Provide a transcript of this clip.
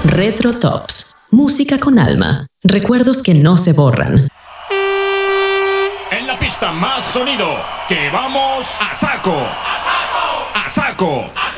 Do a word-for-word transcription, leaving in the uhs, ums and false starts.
Retro Tops. Música con alma. Recuerdos que no se borran. En la pista más sonido, que vamos a saco. A saco. A saco. A saco.